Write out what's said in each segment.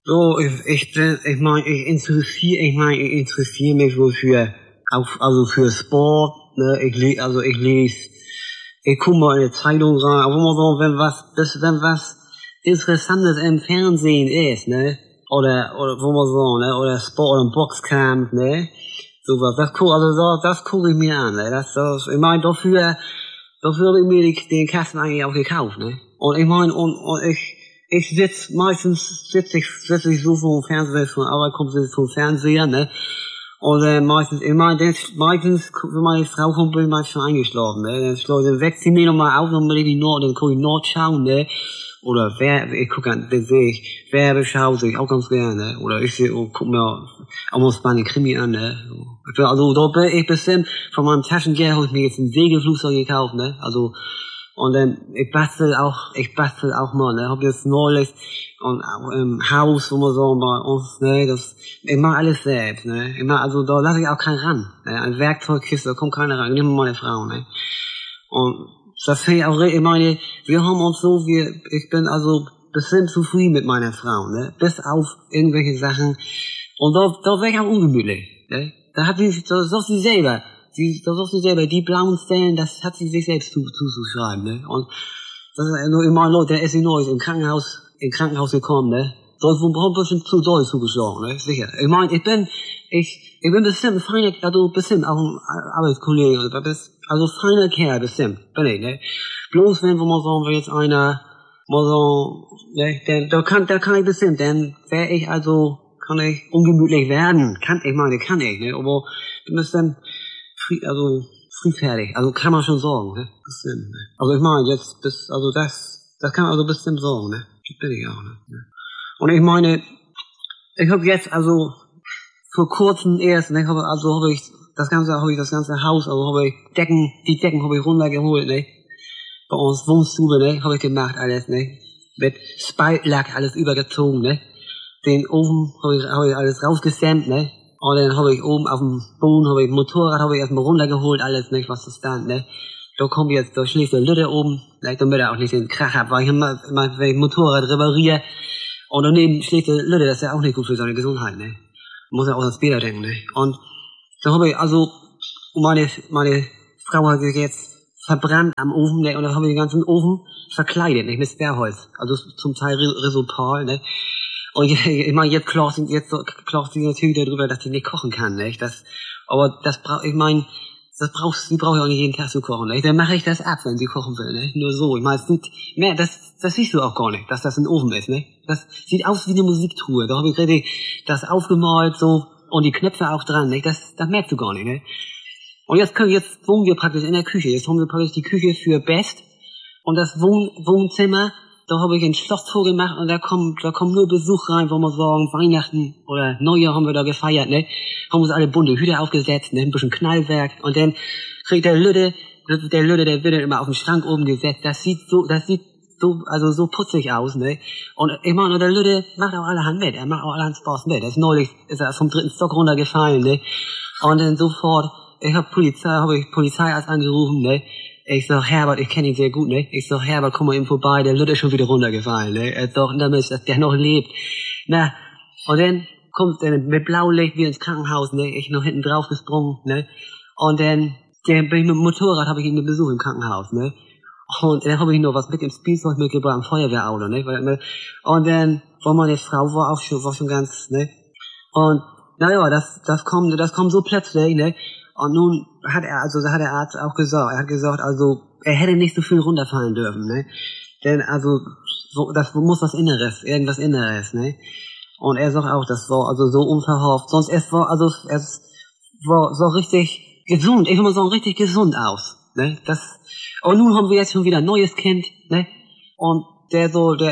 So, ich interessiere mich so also für Sport, ne, ich lese, ich gucke mal in die Zeitung rein, aber immer so, wenn was Interessantes im Fernsehen ist, ne, oder wo man so, ne, oder Sport, oder Boxkampf, ne, sowas, das gucke ich mir an, ne, ich meine, dafür habe ich mir den Kasten eigentlich auch gekauft, ne, und ich meine, ich meistens sitze ich so vor dem Fernseher, von Arbeit kommt sie vom Fernseher, ne? Und meistens, wenn meine Frau kommt, bin ich meist schon eingeschlafen, ne? Dann weckt sie mir nochmal auf, dann gucke ich Nord schauen, ne? Oder dann sehe ich Werbeschau, sehe ich auch ganz gerne, ne? Oder guck mir auch mal meine Krimi an, ne? Also, da bin ich bestimmt, von meinem Taschengeld habe ich mir jetzt ein Segelflugzeug gekauft, ne? Also, und ich bastel auch mal, ne, hab jetzt neulich und auch im Haus, wo man so bei uns, ne, ich mach alles selbst, ne, also da lasse ich auch keinen ran, ne, ein Werkzeugkiste, da kommt keiner ran, nimm mal meine Frau, ne, und das finde ich auch, ich meine, wir haben uns so, ich bin also bestimmt zufrieden mit meiner Frau, ne, bis auf irgendwelche Sachen, und da wäre ich auch ungemütlich, ne, da sagt sie selber, die blauen Stellen, das hat sie sich selbst zuzuschreiben, ne? Und das ist nur immer Leute, der ist neues im Krankenhaus gekommen, ne? Dort wo ein bisschen zu doll zugeschlagen, ne? Sicher. Ich meine, ich bin bestimmt ein feiner, also bestimmt auch ein Arbeitskollege, also feiner Kerl, bestimmt, bin ich, ne? Bloß wenn wir mal sagen, wir jetzt einer, mal so, ne? Da kann ich bestimmt, dann kann ich ungemütlich werden. Kann ich, ne? Aber du bist dann, friedfertig, also kann man schon sagen, ne? Bestimmt, ne? Also ich meine, das kann man also bestimmt sagen, ne? Das bin ich auch, ne? Und ich meine, ich habe jetzt also vor kurzem erst, ne, habe ich das ganze Haus, also die Decken habe ich runtergeholt, ne? Bei uns Wohnstube, ne, habe ich gemacht alles, ne? Mit Spaltlack alles übergezogen, ne? Den Ofen habe ich alles rausgesämt, ne? Und dann habe ich oben auf dem Boden, Motorrad erstmal runtergeholt, alles, nicht, was das stand, ne. Da schlägt der Lütte oben, ne, damit er auch nicht den Krach hat, weil ich immer, wenn ich Motorrad repariere, und daneben schlägt der Lütte, das ist ja auch nicht gut für seine Gesundheit, ne. Muss ja auch ans Später denken, ne. Und da habe ich also, meine Frau hat sich jetzt verbrannt am Ofen, ne, und dann habe ich den ganzen Ofen verkleidet, nicht, mit Sperrholz. Also zum Teil Risopal, ne. Und ich meine, jetzt klagt sie natürlich darüber, dass sie nicht kochen kann, nicht? Sie braucht ja auch nicht jeden Tag zu kochen, nicht? Dann mache ich das ab, wenn sie kochen will, nicht? Nur so. Ich meine, das siehst du auch gar nicht, dass das ein Ofen ist, nicht? Das sieht aus wie eine Musiktruhe. Da habe ich richtig das aufgemalt, so, und die Knöpfe auch dran, nicht? Das merkst du gar nicht, nicht? Und jetzt wohnen wir praktisch in der Küche. Jetzt haben wir praktisch die Küche für Best. Und das Wohnzimmer, da habe ich ein Schloss vorgemacht und da kommt nur Besuch rein, wo wir sagen, Weihnachten oder Neujahr haben wir da gefeiert, ne? Haben uns alle bunte Hüte aufgesetzt, ne? Ein bisschen Knallwerk. Und dann kriegt der Lütte, der wird dann immer auf den Schrank oben gesetzt. Das sieht so putzig aus, ne? Und ich meine, der Lütte macht auch allerhand mit. Er macht auch allerhand Spaß mit. Neulich ist er vom 3. Stock runtergefallen, ne? Und dann sofort, habe ich Polizeiarzt angerufen, ne? Ich sag, Herbert, ich kenne ihn sehr gut, ne? Ich sag, Herbert, komm mal eben vorbei, der Lütte ist schon wieder runtergefallen, ne? Er sagt, damit, dass der noch lebt. Na, und dann kommt er mit Blaulicht wie ins Krankenhaus, ne? Ich noch hinten drauf gesprungen, ne? Und dann bin ich mit dem Motorrad, habe ich ihn besucht im Krankenhaus, ne? Und dann habe ich noch was mit dem Spielzeug mitgebracht, ein Feuerwehrauto, ne? Und dann war meine Frau war schon ganz, ne? Und naja, das kommt so plötzlich, ne? Und nun hat der Arzt auch gesagt, er hätte nicht so viel runterfallen dürfen, ne? Denn das muss irgendwas Inneres, ne? Und er sagt auch, das war also so unverhofft, sonst es war so richtig gesund, ich will mal sagen, richtig gesund aus, ne? Und nun haben wir jetzt schon wieder ein neues Kind, ne? Und der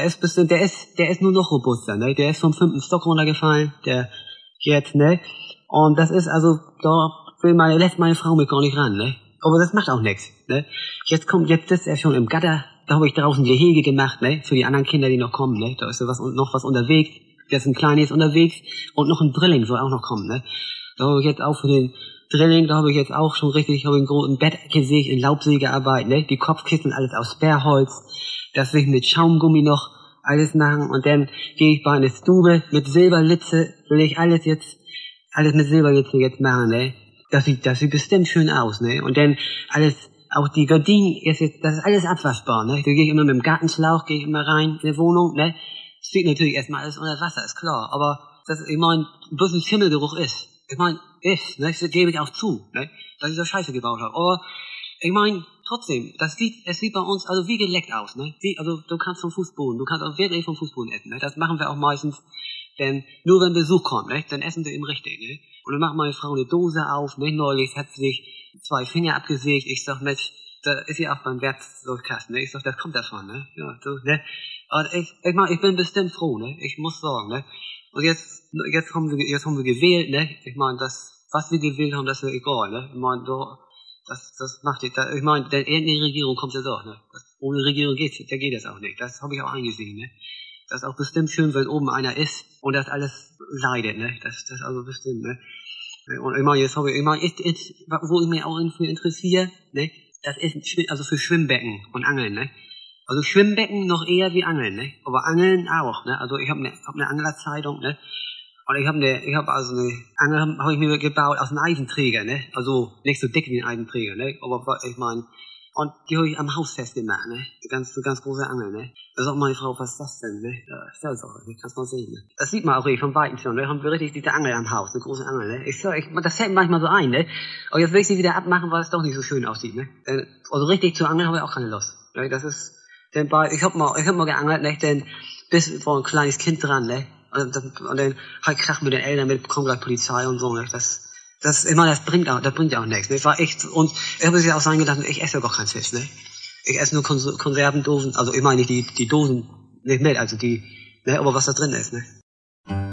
ist nur noch robuster, ne? Der ist vom 5. Stock runtergefallen, der jetzt, ne? Und das ist lässt meine Frau mich gar nicht ran, ne? Aber das macht auch nichts, ne? Jetzt ist er schon im Gatter, da habe ich draußen Gehege gemacht, ne? Für die anderen Kinder, die noch kommen, ne? Da ist noch was unterwegs, jetzt ein kleines unterwegs und noch ein Drilling soll auch noch kommen, ne? Da habe ich jetzt auch für den Drilling, da habe ich jetzt auch schon richtig, habe ich ein großes Bett gesehen in Laubsägearbeit, ne? Die Kopfkissen alles aus Sperrholz, das sich mit Schaumgummi noch alles machen und dann gehe ich bei einer Stube mit Silberlitze, will ich alles mit Silberlitze jetzt machen, ne? Das sieht bestimmt schön aus, ne? Und dann alles, auch die Gardinen, das ist alles abwaschbar, ne? Da gehe ich immer mit dem Gartenschlauch, gehe ich immer rein in die Wohnung, ne? Steht natürlich erstmal alles unter Wasser, ist klar, aber ich meine, bloß ein Schimmelgeruch ist. Ich meine, ne? Das gebe ich auch zu, ne? Dass ich so Scheiße gebaut habe. Aber ich meine, trotzdem, es sieht bei uns also wie geleckt aus, ne? Also du kannst vom Fußboden, du kannst auch wirklich vom Fußboden essen, ne? Das machen wir auch meistens, denn nur wenn Besuch kommt, ne? Dann essen wir eben richtig, ne? Und dann macht meine Frau eine Dose auf, ne? Neulich hat sie sich 2 Finger abgesägt. Ich sag, Mensch, da ist ja auch beim Werkzeugkasten, ne? Ich sag, das kommt davon, ne? Ja, so, ne? Und ich bin bestimmt froh, ne? Ich muss sagen, ne? Und jetzt haben wir gewählt, ne? Ich meine, was wir gewählt haben, das ist ja egal, ne? Ich meine, das macht jetzt, ich meine, der Regierung kommt ja doch, ne? Ohne Regierung geht das auch nicht. Das habe ich auch eingesehen, ne? Das ist auch bestimmt schön, wenn oben einer ist und das alles leidet, ne? Das also bestimmt, ne? Und ich meine, wo ich mich auch für interessiere, ne? Das ist also für Schwimmbecken und Angeln, ne? Also Schwimmbecken noch eher wie Angeln, ne? Aber Angeln auch, ne? Also ich habe eine Anglerzeitung, ne? Und ich habe also eine Angel habe ich mir gebaut aus einem Eisenträger, ne? Also nicht so dick wie ein Eisenträger, ne? Aber ich meine, und die habe ich am Haus festgemacht, ne? So ganz große Angel, ne? Da sagt meine Frau, was ist das denn, ne? Ja, ist auch, ich kann's mal sehen, ne? Das sieht man auch richtig von Weitem schon, ne? Haben wir richtig diese Angel am Haus, eine große Angel, ne? Das fällt manchmal so ein, ne? Aber jetzt will ich sie wieder abmachen, weil es doch nicht so schön aussieht, ne? Also richtig zu angeln habe ich auch keine Lust, ne? Das ist, denn ich hab mal geangelt, ne? Denn bis war ein kleines Kind dran, ne? Und dann halt Krach mit den Eltern, kommt gleich Polizei und so, ne? Ich meine, das bringt auch nichts, ne? Und ich habe sich auch sagen gedacht, ich esse ja gar keinen Fisch, ne? Ich esse nur Konservendosen, also ich meine nicht die Dosen nicht mit, also die, ne? Aber was da drin ist, ne?